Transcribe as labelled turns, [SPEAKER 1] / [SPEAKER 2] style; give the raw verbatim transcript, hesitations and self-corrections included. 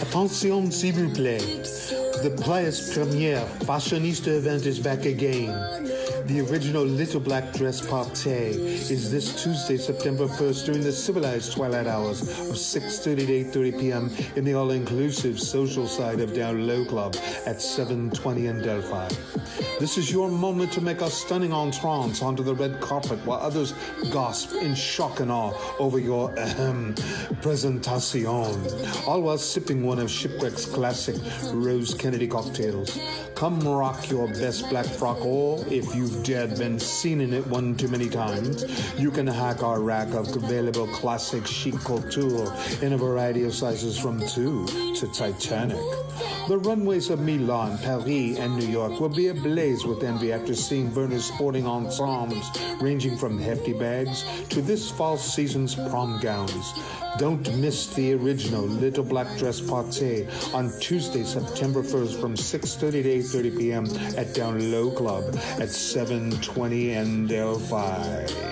[SPEAKER 1] Attention, s'il vous plaît. The Playas Premiere Fashionista event is back again. The original Little Black Dress Party is this Tuesday, September first, during the civilized twilight hours of six thirty to eight thirty p.m. in the all-inclusive social side of Down Low Club at seven twenty in Delphi. This is your moment to make a stunning entrance onto the red carpet while others gasp in shock and awe over your ahem, presentation, all while sipping one of Shipwreck's classic Rose Kennedy cocktails. Come rock your best black frock, or if you've dared been seen in it one too many times, you can hack our rack of available classic chic couture in a variety of sizes from two to Titanic. The runways of Milan, Paris, and New York will be ablaze with envy after seeing Werner's sporting ensembles ranging from hefty bags to this fall season's prom gowns. Don't miss the original Little Black Dress Party on Tuesday, September first from six thirty to eight thirty p.m. at Down Low Club at seven twenty in Delphi.